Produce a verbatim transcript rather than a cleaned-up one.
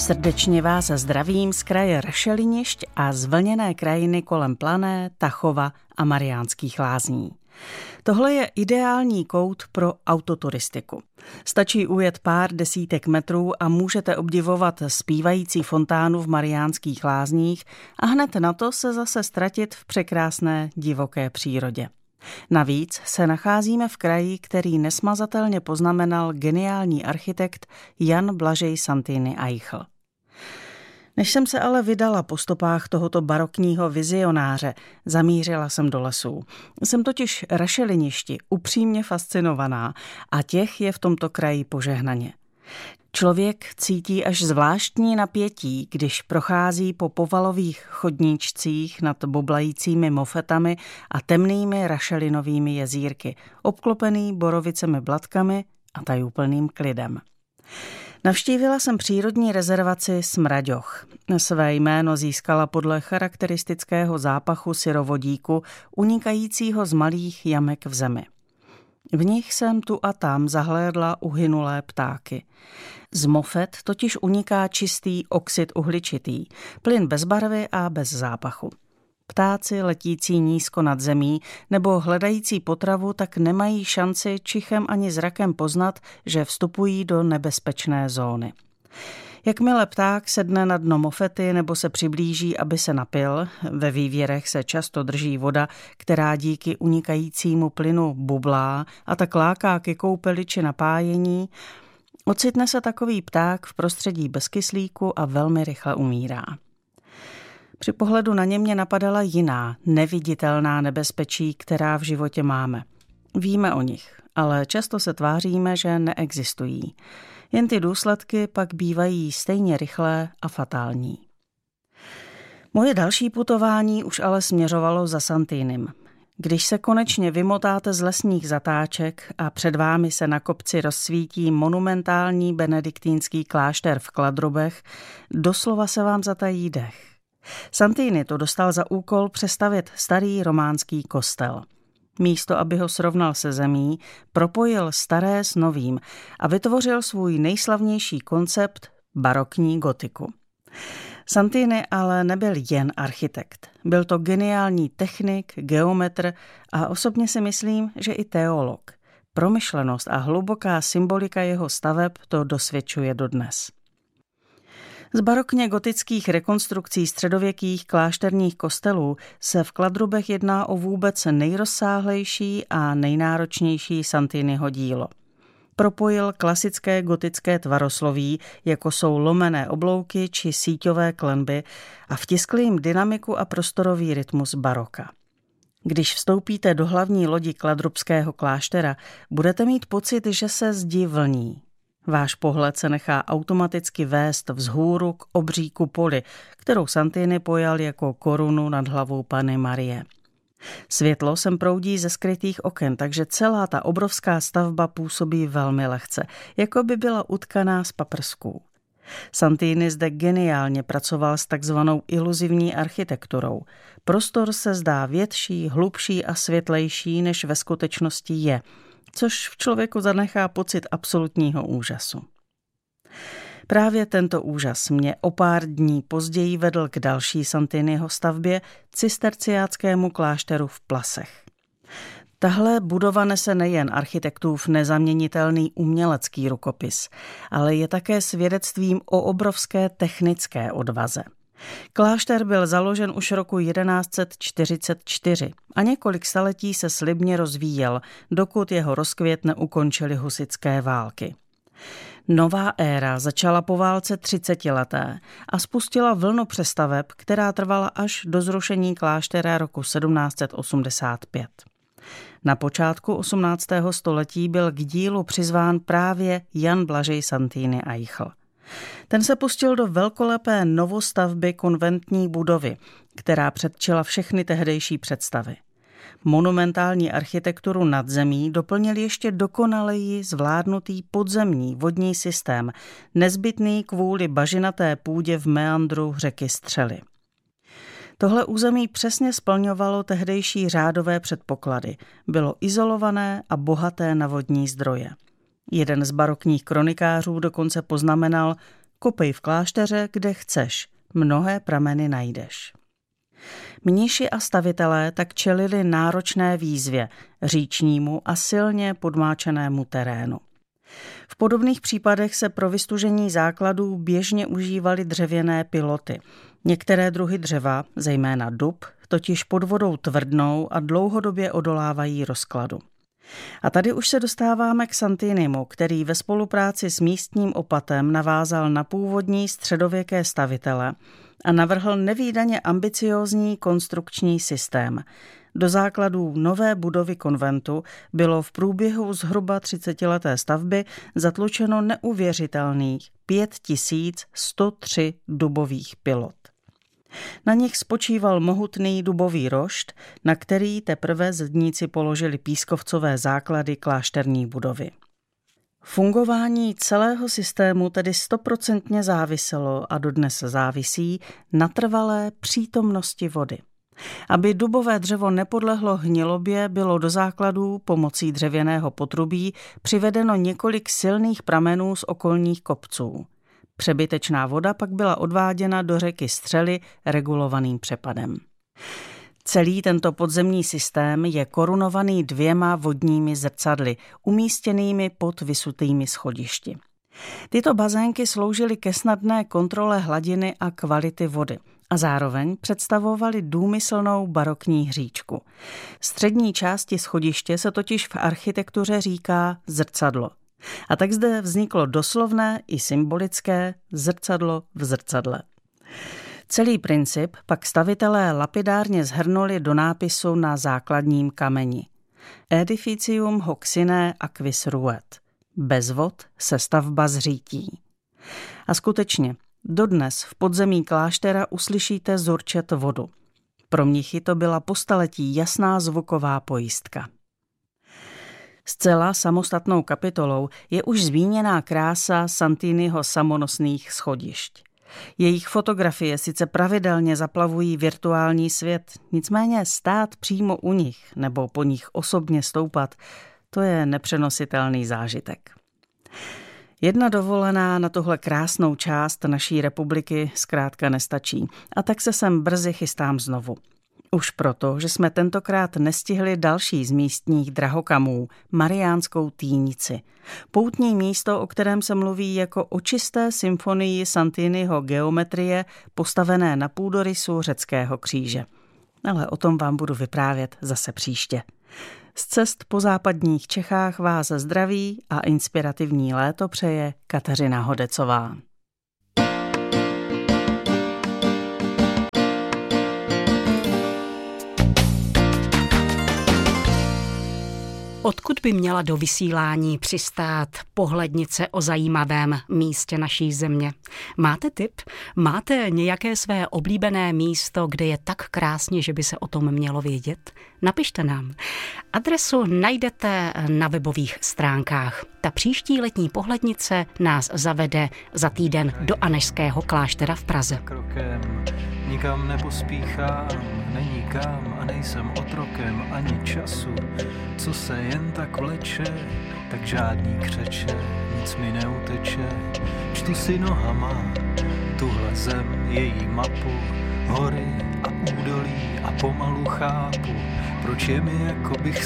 Srdečně vás zdravím z kraje Rašelinišť a z vlněné krajiny kolem Plané, Tachova a Mariánských Lázní. Tohle je ideální kout pro autoturistiku. Stačí ujet pár desítek metrů a můžete obdivovat zpívající fontánu v Mariánských Lázních a hned na to se zase ztratit v překrásné divoké přírodě. Navíc se nacházíme v kraji, který nesmazatelně poznamenal geniální architekt Jan Blažej Santini Eichl. Než jsem se ale vydala po stopách tohoto barokního vizionáře, zamířila jsem do lesů. Jsem totiž rašeliništi upřímně fascinovaná a těch je v tomto kraji požehnaně. Člověk cítí až zvláštní napětí, když prochází po povalových chodníčcích nad boblajícími mofetami a temnými rašelinovými jezírky, obklopený borovicemi blatkami a tajuplným klidem. Navštívila jsem přírodní rezervaci Smraďoch. Své jméno získala podle charakteristického zápachu syrovodíku unikajícího z malých jamek v zemi. V nich jsem tu a tam zahlédla uhynulé ptáky. Z mofet totiž uniká čistý oxid uhličitý, plyn bez barvy a bez zápachu. Ptáci letící nízko nad zemí nebo hledající potravu tak nemají šanci čichem ani zrakem poznat, že vstupují do nebezpečné zóny. Jakmile pták sedne na dno mofety nebo se přiblíží, aby se napil, ve vývěrech se často drží voda, která díky unikajícímu plynu bublá a tak láká ke koupeli či napájení, ocitne se takový pták v prostředí bez kyslíku a velmi rychle umírá. Při pohledu na ně mě napadala jiná, neviditelná nebezpečí, která v životě máme. Víme o nich, ale často se tváříme, že neexistují. Jen ty důsledky pak bývají stejně rychlé a fatální. Moje další putování už ale směřovalo za Santinem. Když se konečně vymotáte z lesních zatáček a před vámi se na kopci rozsvítí monumentální benediktínský klášter v Kladrubech, doslova se vám zatají dech. Santini to dostal za úkol přestavět starý románský kostel. Místo, aby ho srovnal se zemí, propojil staré s novým a vytvořil svůj nejslavnější koncept barokní gotiku. Santini ale nebyl jen architekt. Byl to geniální technik, geometr a osobně si myslím, že i teolog. Promyšlenost a hluboká symbolika jeho staveb to dosvědčuje dodnes. Z barokně gotických rekonstrukcí středověkých klášterních kostelů se v Kladrubech jedná o vůbec nejrozsáhlejší a nejnáročnější Santiniho dílo. Propojil klasické gotické tvarosloví, jako jsou lomené oblouky či síťové klenby, a vtiskl jim dynamiku a prostorový rytmus baroka. Když vstoupíte do hlavní lodi Kladrubského kláštera, budete mít pocit, že se zdi vlní. Váš pohled se nechá automaticky vést vzhůru k obří kupoli, kterou Santini pojal jako korunu nad hlavou Panny Marie. Světlo sem proudí ze skrytých oken, takže celá ta obrovská stavba působí velmi lehce, jako by byla utkaná z paprsků. Santini zde geniálně pracoval s takzvanou iluzivní architekturou. Prostor se zdá větší, hlubší a světlejší, než ve skutečnosti je, což v člověku zanechá pocit absolutního úžasu. Právě tento úžas mě o pár dní později vedl k další Santiniho stavbě, cisterciáckému klášteru v Plasech. Tahle budova nese nejen architektův nezaměnitelný umělecký rukopis, ale je také svědectvím o obrovské technické odvaze. Klášter byl založen už roku jedenáct set čtyřicet čtyři a několik staletí se slibně rozvíjel, dokud jeho rozkvět neukončily husitské války. Nová éra začala po válce třicetileté a spustila vlnu přestaveb, která trvala až do zrušení kláštera roku sedmnáct set osmdesát pět. Na počátku osmnáctého století byl k dílu přizván právě Jan Blažej Santini Eichl. Ten se pustil do velkolepé novostavby konventní budovy, která předčila všechny tehdejší představy. Monumentální architekturu nad zemí doplnil ještě dokonaleji zvládnutý podzemní vodní systém, nezbytný kvůli bažinaté půdě v meandru řeky Střely. Tohle území přesně splňovalo tehdejší řádové předpoklady. Bylo izolované a bohaté na vodní zdroje. Jeden z barokních kronikářů dokonce poznamenal: Kopej v klášteře, kde chceš, mnohé prameny najdeš. Mniši a stavitelé tak čelili náročné výzvě, říčnímu a silně podmáčenému terénu. V podobných případech se pro vystužení základů běžně užívaly dřevěné piloty. Některé druhy dřeva, zejména dub, totiž pod vodou tvrdnou a dlouhodobě odolávají rozkladu. A tady už se dostáváme k Santinimu, který ve spolupráci s místním opatem navázal na původní středověké stavitele a navrhl nevídaně ambiciózní konstrukční systém. Do základů nové budovy konventu bylo v průběhu zhruba třicetileté stavby zatlučeno neuvěřitelných pět tisíc sto tři dubových pilot. Na nich spočíval mohutný dubový rošt, na který teprve zedníci položili pískovcové základy klášterní budovy. Fungování celého systému tedy stoprocentně záviselo a dodnes závisí na trvalé přítomnosti vody. Aby dubové dřevo nepodlehlo hnilobě, bylo do základů pomocí dřevěného potrubí přivedeno několik silných pramenů z okolních kopců. Přebytečná voda pak byla odváděna do řeky Střely regulovaným přepadem. Celý tento podzemní systém je korunovaný dvěma vodními zrcadly, umístěnými pod vysutými schodišti. Tyto bazénky sloužily ke snadné kontrole hladiny a kvality vody a zároveň představovaly důmyslnou barokní hříčku. Střední části schodiště se totiž v architektuře říká zrcadlo. A tak zde vzniklo doslovné i symbolické zrcadlo v zrcadle. Celý princip pak stavitelé lapidárně shrnuli do nápisu na základním kameni. Edificium hoc sine aquis ruet. Bez vod se stavba zřítí. A skutečně, dodnes v podzemí kláštera uslyšíte zurčet vodu. Pro mnichy to byla po staletí jasná zvuková pojistka. Zcela samostatnou kapitolou je už zmíněná krása Santiniho samonosných schodišť. Jejich fotografie sice pravidelně zaplavují virtuální svět, nicméně stát přímo u nich nebo po nich osobně stoupat, to je nepřenositelný zážitek. Jedna dovolená na tuhle krásnou část naší republiky zkrátka nestačí a tak se sem brzy chystám znovu. Už proto, že jsme tentokrát nestihli další z místních drahokamů, Mariánskou Týnici. Poutní místo, o kterém se mluví jako o čisté symfonii Santiniho geometrie, postavené na půdorysu řeckého kříže. Ale o tom vám budu vyprávět zase příště. Z cest po západních Čechách vás zdraví a inspirativní léto přeje Kateřina Hodecová. Odkud by měla do vysílání přistát pohlednice o zajímavém místě naší země? Máte tip? Máte nějaké své oblíbené místo, kde je tak krásně, že by se o tom mělo vědět? Napište nám. Adresu najdete na webových stránkách. Ta příští letní pohlednice nás zavede za týden do Anežského kláštera v Praze. Krokem, nikam nepospíchám, není kam a nejsem otrokem ani času. Co se jen tak vleče, tak žádný křeče, nic mi neuteče. Čtu si nohama tuhle zem, její mapu, hory a údolí a pomalu chápu, proč je mi jako bych